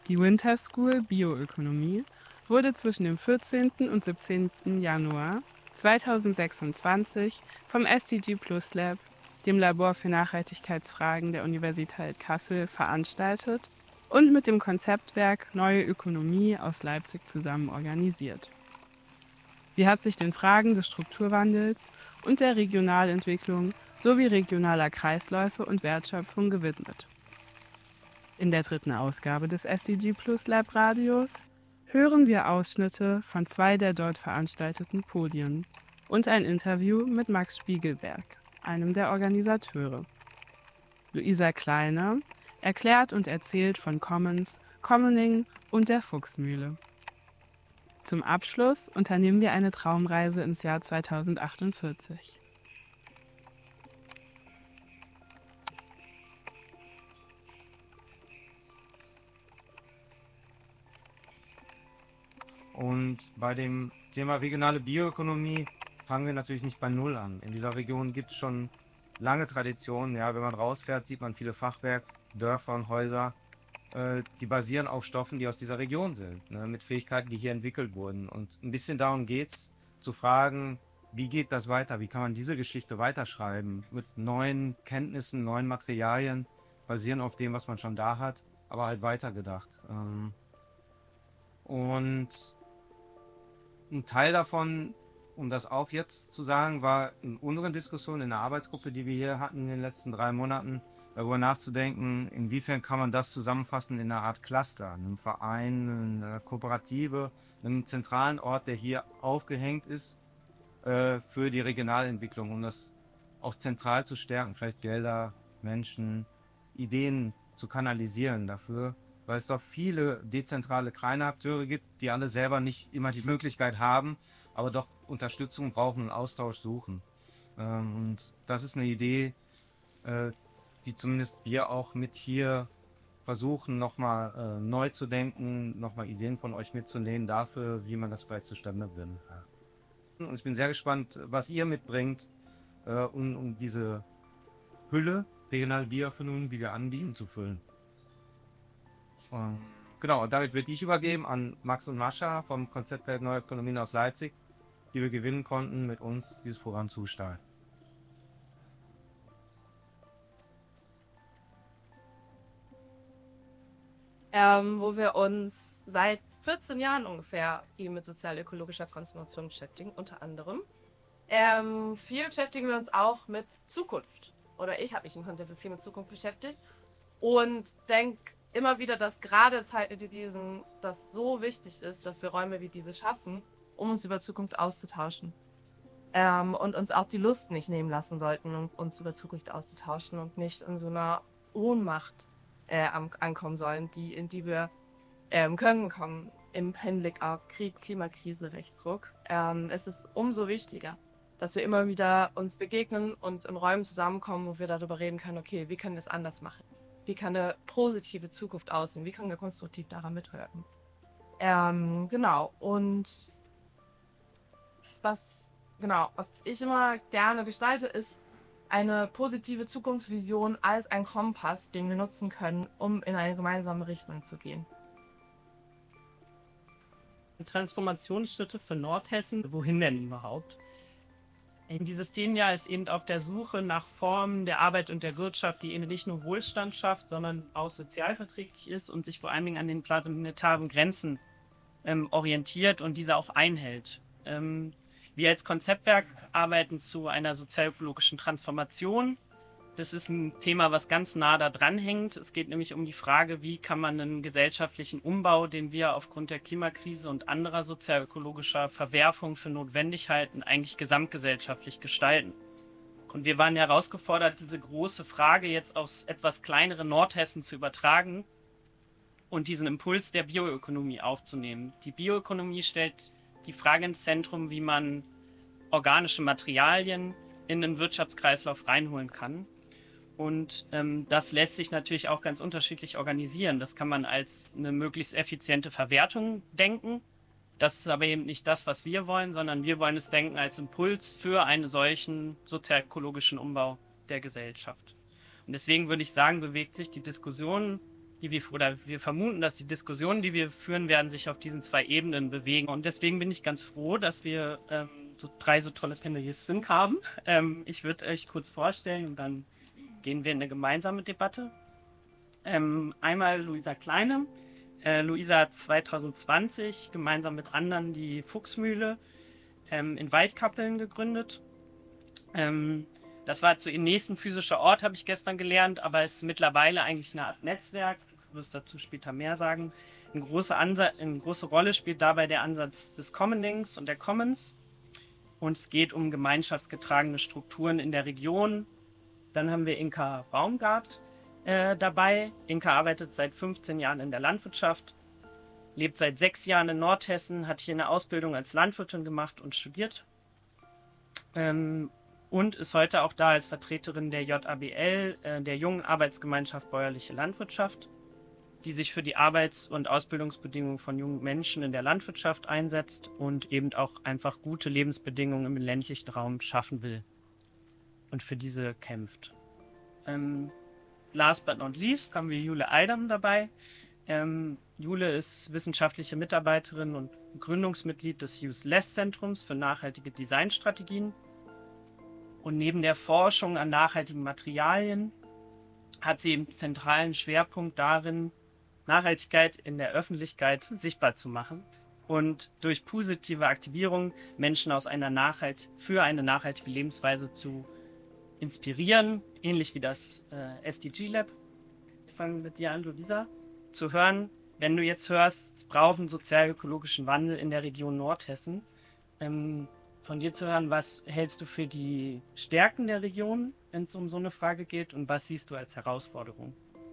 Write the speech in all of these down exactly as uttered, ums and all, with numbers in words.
Die Winter School Bioökonomie wurde zwischen dem vierzehnten und siebzehnten Januar zweitausendsechsundzwanzig vom S D G Plus Lab, dem Labor für Nachhaltigkeitsfragen der Universität Kassel, veranstaltet und mit dem Konzeptwerk Neue Ökonomie aus Leipzig zusammen organisiert. Sie hat sich den Fragen des Strukturwandels und der Regionalentwicklung sowie regionaler Kreisläufe und Wertschöpfung gewidmet. In der dritten Ausgabe des S D G Plus Lab Radios hören wir Ausschnitte von zwei der dort veranstalteten Podien und ein Interview mit Max Spiegelberg, einem der Organisateure. Luisa Kleiner erklärt und erzählt von Commons, Commoning und der Fuchsmühle. Zum Abschluss unternehmen wir eine Traumreise ins Jahr zweitausendachtundvierzig. Und bei dem Thema regionale Bioökonomie fangen wir natürlich nicht bei Null an. In dieser Region gibt es schon lange Traditionen. Ja, wenn man rausfährt, sieht man viele Fachwerkdörfer und Häuser, äh, die basieren auf Stoffen, die aus dieser Region sind, ne, mit Fähigkeiten, die hier entwickelt wurden. Und ein bisschen darum geht es, zu fragen, wie geht das weiter? Wie kann man diese Geschichte weiterschreiben? Mit neuen Kenntnissen, neuen Materialien, basieren auf dem, was man schon da hat, aber halt weitergedacht. Ähm, und ein Teil davon, um das auch jetzt zu sagen, war in unseren Diskussionen in der Arbeitsgruppe, die wir hier hatten in den letzten drei Monaten, darüber nachzudenken, inwiefern kann man das zusammenfassen in einer Art Cluster, einem Verein, einer Kooperative, einem zentralen Ort, der hier aufgehängt ist äh, für die Regionalentwicklung, um das auch zentral zu stärken, vielleicht Gelder, Menschen, Ideen zu kanalisieren dafür, weil es doch viele dezentrale kleine Akteure gibt, die alle selber nicht immer die Möglichkeit haben, aber doch Unterstützung brauchen und Austausch suchen. Ähm, und das ist eine Idee, äh, die zumindest wir auch mit hier versuchen, nochmal äh, neu zu denken, nochmal Ideen von euch mitzunehmen dafür, wie man das vielleicht zustande bringt. Und ich bin sehr gespannt, was ihr mitbringt, äh, um, um diese Hülle regionale Bioökonomie, die wir anbieten, zu füllen. Und genau, und damit würde ich übergeben an Max und Mascha vom Konzeptwerk Neue Ökonomien aus Leipzig, die wir gewinnen konnten, mit uns dieses Programm zu gestalten. Ähm, wo wir uns seit vierzehn Jahren ungefähr eben mit sozial-ökologischer Transformation beschäftigen, unter anderem. Ähm, viel beschäftigen wir uns auch mit Zukunft. Oder ich habe mich im Kontext viel mit Zukunft beschäftigt und denke immer wieder, dass gerade Zeiten wie diesen, das so wichtig ist, dass wir Räume wie diese schaffen, um uns über Zukunft auszutauschen. Ähm, und uns auch die Lust nicht nehmen lassen sollten, um uns über Zukunft auszutauschen und nicht in so einer Ohnmacht äh, ankommen sollen, die, in die wir ähm, können kommen im Hinblick auf Krieg, Klimakrise, Rechtsruck. Ähm, es ist umso wichtiger, dass wir immer wieder uns begegnen und in Räumen zusammenkommen, wo wir darüber reden können, okay, wie können wir es anders machen? Wie kann eine positive Zukunft aussehen? Wie können wir konstruktiv daran mitwirken? Ähm, genau. Und was, genau, was ich immer gerne gestalte, ist eine positive Zukunftsvision als ein Kompass, den wir nutzen können, um in eine gemeinsame Richtung zu gehen. Transformationsschritte für Nordhessen. Wohin denn überhaupt? Dieses Themenjahr ist eben auf der Suche nach Formen der Arbeit und der Wirtschaft, die eben nicht nur Wohlstand schafft, sondern auch sozialverträglich ist und sich vor allen Dingen an den planetaren Grenzen ähm, orientiert und diese auch einhält. Ähm, wir als Konzeptwerk arbeiten zu einer sozialökologischen Transformation. Das ist ein Thema, was ganz nah da dran hängt. Es geht nämlich um die Frage, wie kann man einen gesellschaftlichen Umbau, den wir aufgrund der Klimakrise und anderer sozialökologischer Verwerfungen für notwendig halten, eigentlich gesamtgesellschaftlich gestalten. Und wir waren herausgefordert, diese große Frage jetzt aufs etwas kleinere Nordhessen zu übertragen und diesen Impuls der Bioökonomie aufzunehmen. Die Bioökonomie stellt die Frage ins Zentrum, wie man organische Materialien in den Wirtschaftskreislauf reinholen kann. Und ähm, das lässt sich natürlich auch ganz unterschiedlich organisieren. Das kann man als eine möglichst effiziente Verwertung denken. Das ist aber eben nicht das, was wir wollen, sondern wir wollen es denken als Impuls für einen solchen sozialökologischen Umbau der Gesellschaft. Und deswegen würde ich sagen, bewegt sich die Diskussion die wir, oder wir vermuten, dass die Diskussionen, die wir führen werden, sich auf diesen zwei Ebenen bewegen. Und deswegen bin ich ganz froh, dass wir ähm, so drei so tolle Panelisten haben. Ähm, ich würde euch kurz vorstellen und dann gehen wir in eine gemeinsame Debatte. Ähm, einmal Luisa Kleine. Äh, Luisa hat zwanzig zwanzig gemeinsam mit anderen die Fuchsmühle ähm, in Waldkappeln gegründet. Ähm, das war zu ihrem nächsten physischer Ort, habe ich gestern gelernt, aber es ist mittlerweile eigentlich eine Art Netzwerk. Du wirst dazu später mehr sagen. Eine große, Ansa- eine große Rolle spielt dabei der Ansatz des Commonings und der Commons. Und es geht um gemeinschaftsgetragene Strukturen in der Region. Dann haben wir Inka Baumgart äh, dabei. Inka arbeitet seit fünfzehn Jahren in der Landwirtschaft, lebt seit sechs Jahren in Nordhessen, hat hier eine Ausbildung als Landwirtin gemacht und studiert. Ähm, und ist heute auch da als Vertreterin der J A B L, äh, der Jungen Arbeitsgemeinschaft Bäuerliche Landwirtschaft, die sich für die Arbeits- und Ausbildungsbedingungen von jungen Menschen in der Landwirtschaft einsetzt und eben auch einfach gute Lebensbedingungen im ländlichen Raum schaffen will und für diese kämpft. Ähm, last but not least haben wir Jule Eidam dabei. Ähm, Jule ist wissenschaftliche Mitarbeiterin und Gründungsmitglied des Use Less Zentrums für nachhaltige Designstrategien. Und neben der Forschung an nachhaltigen Materialien hat sie eben zentralen Schwerpunkt darin, Nachhaltigkeit in der Öffentlichkeit sichtbar zu machen und durch positive Aktivierung Menschen aus einer Nachhalt für eine nachhaltige Lebensweise zu inspirieren, ähnlich wie das äh, S D G Lab. Ich fange mit dir an, Luisa, zu hören, wenn du jetzt hörst, es braucht einen sozial-ökologischen Wandel in der Region Nordhessen. Ähm, von dir zu hören, was hältst du für die Stärken der Region, wenn es um so eine Frage geht, und was siehst du als Herausforderung?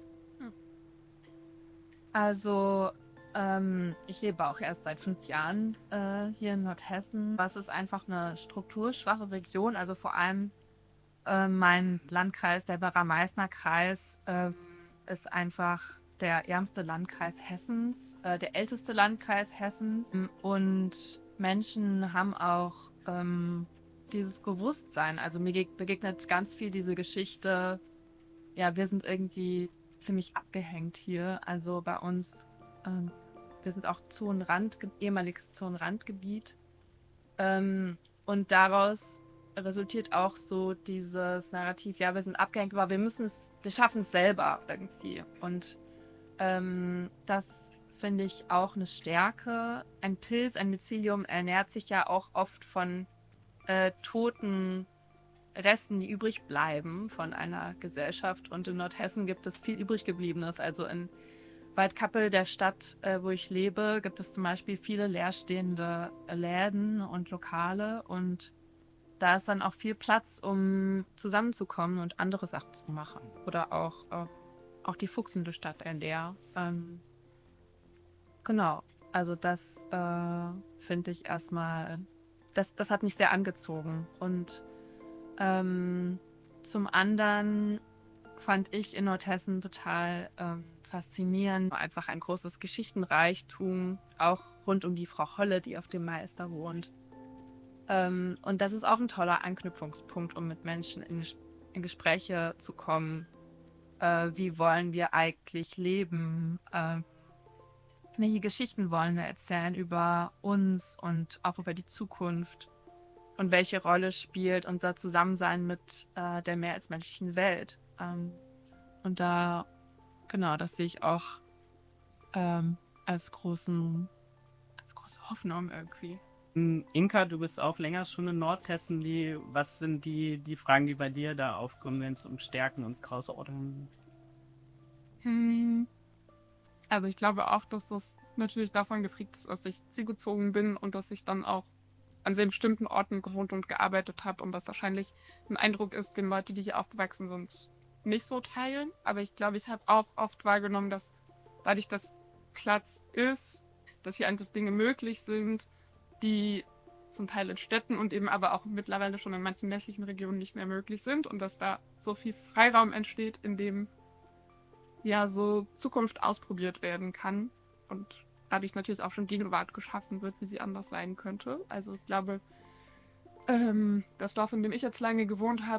Also, ähm, ich lebe auch erst seit fünf Jahren äh, hier in Nordhessen. Es ist einfach eine strukturschwache Region. Also vor allem äh, mein Landkreis, der Werra-Meißner-Kreis, äh, ist einfach der ärmste Landkreis Hessens, äh, der älteste Landkreis Hessens. Und Menschen haben auch ähm, dieses Bewusstsein. Also mir ge- begegnet ganz viel diese Geschichte, ja, wir sind irgendwie ziemlich abgehängt hier. Also bei uns, ähm, wir sind auch Zonenrand, ehemaliges Zonenrandgebiet. Ähm, und daraus resultiert auch so dieses Narrativ, ja, wir sind abgehängt, aber wir müssen es, wir schaffen es selber irgendwie. Und ähm, das finde ich auch eine Stärke. Ein Pilz, ein Mycelium ernährt sich ja auch oft von äh, toten Resten, die übrig bleiben von einer Gesellschaft. Und in Nordhessen gibt es viel übrig gebliebenes. Also in Waldkappel, der Stadt, äh, wo ich lebe, gibt es zum Beispiel viele leerstehende Läden und Lokale. Und da ist dann auch viel Platz, um zusammenzukommen und andere Sachen zu machen. Oder auch, äh, auch die fuchsende Stadt in der. Ähm, genau. Also das äh, finde ich erstmal, das, das hat mich sehr angezogen. Und Ähm, zum anderen fand ich in Nordhessen total ähm, faszinierend. Einfach ein großes Geschichtenreichtum, auch rund um die Frau Holle, die auf dem Meister wohnt. Ähm, und das ist auch ein toller Anknüpfungspunkt, um mit Menschen in, in Gespräche zu kommen. Äh, wie wollen wir eigentlich leben? Äh, welche Geschichten wollen wir erzählen über uns und auch über die Zukunft? Und welche Rolle spielt unser Zusammensein mit äh, der mehr als menschlichen Welt? Ähm, und da, genau, das sehe ich auch ähm, als, großen, als große Hoffnung irgendwie. Inka, du bist auch länger schon in Nordhessen. Die, was sind die, die Fragen, die bei dir da aufkommen, wenn es um Stärken und Herausforderungen geht? Hm. Also ich glaube auch, dass das natürlich davon geprägt ist, dass ich zielgezogen bin und dass ich dann auch an sehr bestimmten Orten gewohnt und gearbeitet habe und was wahrscheinlich ein Eindruck ist, den Leute, die hier aufgewachsen sind, nicht so teilen. Aber ich glaube, ich habe auch oft wahrgenommen, dass dadurch, dass Platz ist, dass hier einfach Dinge möglich sind, die zum Teil in Städten und eben aber auch mittlerweile schon in manchen ländlichen Regionen nicht mehr möglich sind und dass da so viel Freiraum entsteht, in dem ja so Zukunft ausprobiert werden kann und dadurch natürlich auch schon Gegenwart geschaffen wird, wie sie anders sein könnte. Also ich glaube, ähm, das Dorf, in dem ich jetzt lange gewohnt habe,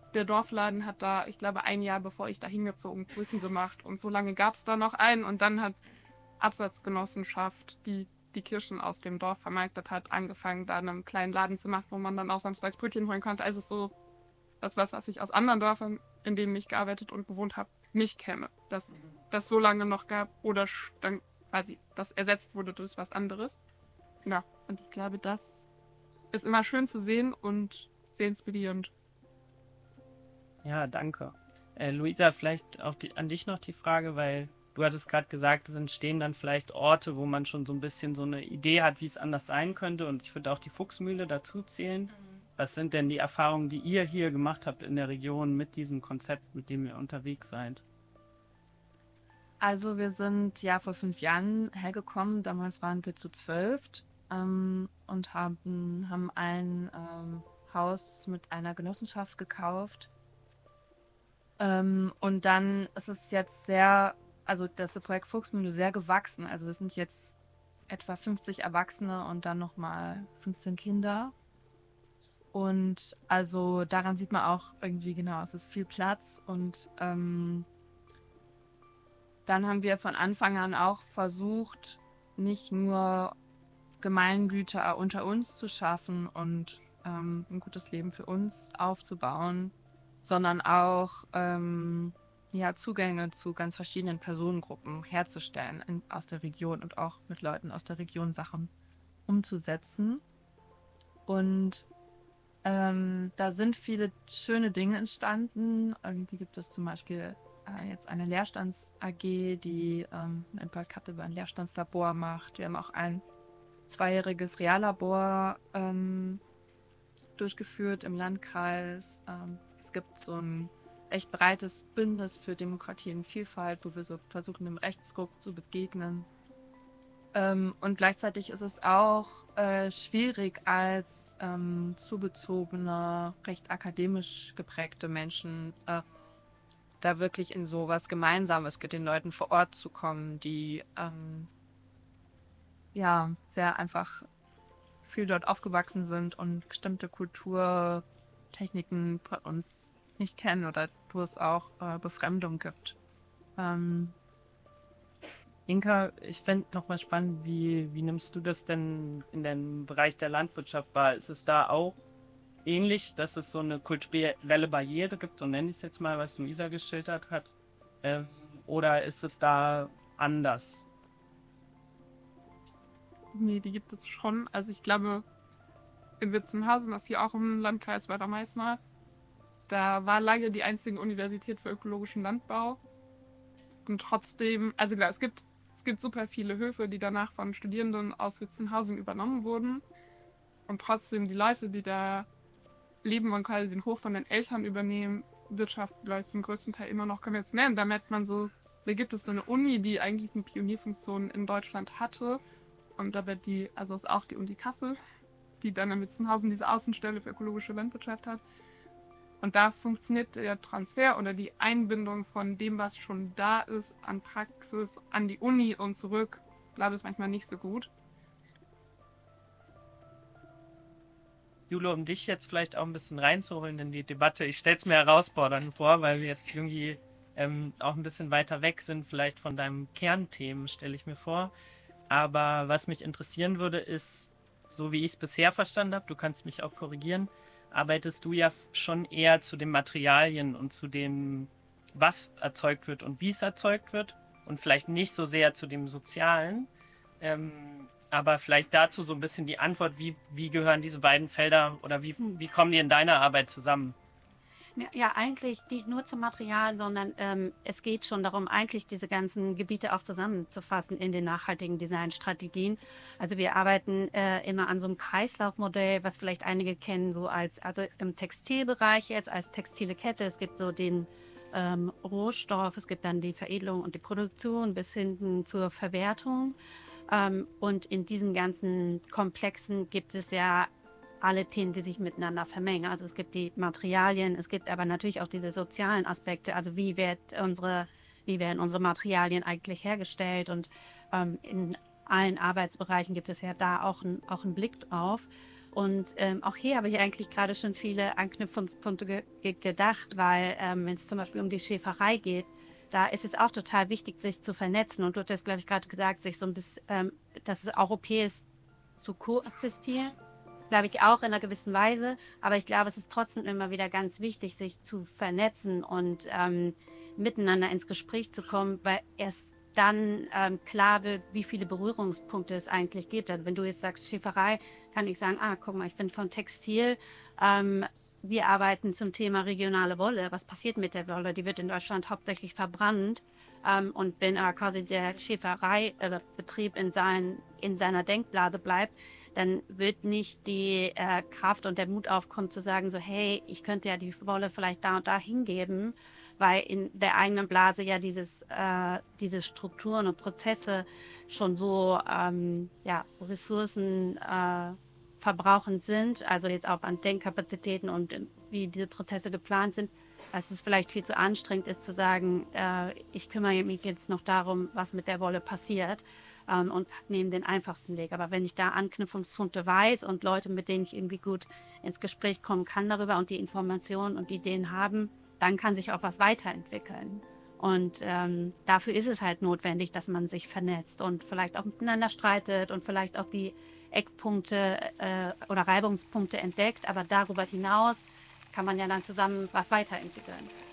der Dorfladen hat da, ich glaube, ein Jahr bevor ich da hingezogen, Grüßen gemacht. Und so lange gab es da noch einen. Und dann hat Absatzgenossenschaft, die die Kirschen aus dem Dorf vermarktet hat, angefangen, da einen kleinen Laden zu machen, wo man dann auch samstags Brötchen holen konnte. Also so das was, was ich aus anderen Dörfern, in denen ich gearbeitet und gewohnt habe, nicht käme. Dass das so lange noch gab oder dann quasi das ersetzt wurde durch was anderes. Ja, und ich glaube, das ist immer schön zu sehen und sehr inspirierend. Ja, danke. Äh, Luisa, vielleicht auch die, an dich noch die Frage, weil du hattest gerade gesagt, es entstehen dann vielleicht Orte, wo man schon so ein bisschen so eine Idee hat, wie es anders sein könnte. Und ich würde auch die Fuchsmühle dazu zählen. Mhm. Was sind denn die Erfahrungen, die ihr hier gemacht habt in der Region mit diesem Konzept, mit dem ihr unterwegs seid? Also wir sind ja vor fünf Jahren hergekommen. Damals waren wir zu zwölf ähm, und haben, haben ein ähm, Haus mit einer Genossenschaft gekauft. Ähm, und dann ist es jetzt sehr, also das Projekt Fuchsmühle sehr gewachsen. Also wir sind jetzt etwa fünfzig Erwachsene und dann nochmal fünfzehn Kinder. Und also daran sieht man auch irgendwie genau, es ist viel Platz. Und ähm, dann haben wir von Anfang an auch versucht, nicht nur Gemeingüter unter uns zu schaffen und ähm, ein gutes Leben für uns aufzubauen, sondern auch ähm, ja, Zugänge zu ganz verschiedenen Personengruppen herzustellen in, aus der Region und auch mit Leuten aus der Region Sachen umzusetzen. Und ähm, da sind viele schöne Dinge entstanden. Irgendwie gibt es zum Beispiel äh, jetzt eine Leerstands-A G, die ähm, in Bad Kattebe ein Leerstandslabor macht. Wir haben auch ein zweijähriges Reallabor ähm, durchgeführt im Landkreis. Ähm, es gibt so ein echt breites Bündnis für Demokratie und Vielfalt, wo wir so versuchen, dem Rechtsruck zu begegnen. Ähm, und gleichzeitig ist es auch äh, schwierig, als ähm, zugezogene, recht akademisch geprägte Menschen äh, da wirklich in so was Gemeinsames mit den Leuten vor Ort zu kommen, die ähm, ja sehr einfach viel dort aufgewachsen sind und bestimmte Kulturtechniken von uns nicht kennen oder wo es auch äh, Befremdung gibt. Ähm, Inka, ich fände nochmal spannend, wie, wie nimmst du das denn in dem Bereich der Landwirtschaft wahr? Ist es da auch ähnlich, dass es so eine kulturelle Barriere gibt, so nenne ich es jetzt mal, was Luisa geschildert hat? Ähm, oder ist es da anders? Nee, die gibt es schon. Also ich glaube, in Witzenhausen, das hier auch im Landkreis Werder-Meißner, da war lange die einzige Universität für ökologischen Landbau. Und trotzdem, also klar, es gibt, es gibt super viele Höfe, die danach von Studierenden aus Witzenhausen übernommen wurden. Und trotzdem die Leute, die da leben und quasi den Hof von den Eltern übernehmen, wirtschaften, glaube ich, zum größten Teil immer noch konventionell. Und da merkt man so, da gibt es so eine Uni, die eigentlich eine Pionierfunktion in Deutschland hatte. Und da wird die, also ist auch die Uni Kassel, die dann in Witzenhausen diese Außenstelle für ökologische Landwirtschaft hat. Und da funktioniert der Transfer oder die Einbindung von dem, was schon da ist, an Praxis, an die Uni und zurück, glaube ich, manchmal nicht so gut. Jule, um dich jetzt vielleicht auch ein bisschen reinzuholen in die Debatte, ich stelle es mir herausfordernd vor, weil wir jetzt irgendwie ähm, auch ein bisschen weiter weg sind, vielleicht von deinem Kernthemen, stelle ich mir vor. Aber was mich interessieren würde, ist, so wie ich es bisher verstanden habe, du kannst mich auch korrigieren, arbeitest du ja schon eher zu den Materialien und zu dem, was erzeugt wird und wie es erzeugt wird und vielleicht nicht so sehr zu dem Sozialen. Ähm, aber vielleicht dazu so ein bisschen die Antwort, wie, wie gehören diese beiden Felder oder wie, wie kommen die in deiner Arbeit zusammen? Ja, eigentlich nicht nur zum Material, sondern ähm, es geht schon darum, eigentlich diese ganzen Gebiete auch zusammenzufassen in den nachhaltigen Designstrategien. Also wir arbeiten äh, immer an so einem Kreislaufmodell, was vielleicht einige kennen, so als, also im Textilbereich jetzt als textile Kette. Es gibt so den ähm, Rohstoff, es gibt dann die Veredelung und die Produktion bis hin zur Verwertung. Ähm, und in diesen ganzen Komplexen gibt es ja alle Themen, die sich miteinander vermengen. Also es gibt die Materialien, es gibt aber natürlich auch diese sozialen Aspekte. Also wie, wird unsere, wie werden unsere Materialien eigentlich hergestellt? Und ähm, in allen Arbeitsbereichen gibt es ja da auch, ein, auch einen Blick drauf. Und ähm, auch hier habe ich eigentlich gerade schon viele Anknüpfungspunkte ge ge gedacht, weil ähm, wenn es zum Beispiel um die Schäferei geht, da ist es auch total wichtig, sich zu vernetzen. Und du hast, glaube ich, gerade gesagt, sich so ein bisschen, ähm, das europäisch zu koassistieren, glaube ich auch in einer gewissen Weise. Aber ich glaube, es ist trotzdem immer wieder ganz wichtig, sich zu vernetzen und ähm, miteinander ins Gespräch zu kommen, weil erst dann ähm, klar wird, wie viele Berührungspunkte es eigentlich gibt. Also wenn du jetzt sagst Schäferei, kann ich sagen, ah, guck mal, ich bin von Textil. Ähm, wir arbeiten zum Thema regionale Wolle. Was passiert mit der Wolle? Die wird in Deutschland hauptsächlich verbrannt. Ähm, und wenn äh, quasi der Schäfereibetrieb in, sein, in seiner Denkblase bleibt, dann wird nicht die äh, Kraft und der Mut aufkommen zu sagen, so hey, ich könnte ja die Wolle vielleicht da und da hingeben, weil in der eigenen Blase ja dieses, äh, diese Strukturen und Prozesse schon so ähm, ja, Ressourcen äh, verbrauchend sind, also jetzt auch an Denkkapazitäten und äh, wie diese Prozesse geplant sind, dass es vielleicht viel zu anstrengend ist zu sagen, äh, ich kümmere mich jetzt noch darum, was mit der Wolle passiert ähm, und nehme den einfachsten Weg. Aber wenn ich da Anknüpfungspunkte weiß und Leute, mit denen ich irgendwie gut ins Gespräch kommen kann darüber und die Informationen und Ideen haben, dann kann sich auch was weiterentwickeln. Und ähm, dafür ist es halt notwendig, dass man sich vernetzt und vielleicht auch miteinander streitet und vielleicht auch die Eckpunkte äh, oder Reibungspunkte entdeckt. Aber darüber hinaus kann man ja dann zusammen was weiterentwickeln.